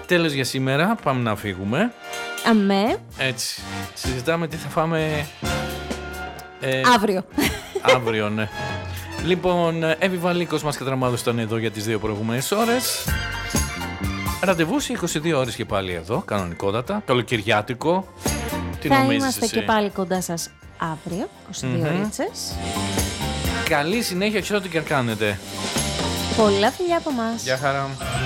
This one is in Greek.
Τέλος για σήμερα, πάμε να φύγουμε. Αμέ. Έτσι, συζητάμε τι θα φάμε Αύριο. Αύριο, ναι. Λοιπόν, Εύη Βαλίκος μας κατραμάδωσε ήταν εδώ για τις 2 προηγούμενες ώρες. Ραντεβού σε 22 ώρες και πάλι εδώ, κανονικότατα, καλοκαιριάτικο. Τι θα νομίζεις είμαστε εσύ? και πάλι κοντά σας αύριο, 22 ώριτσες. Καλή συνέχεια σε ό,τι και αν κάνετε. Πολλά φιλιά από μας. Γεια χαρά.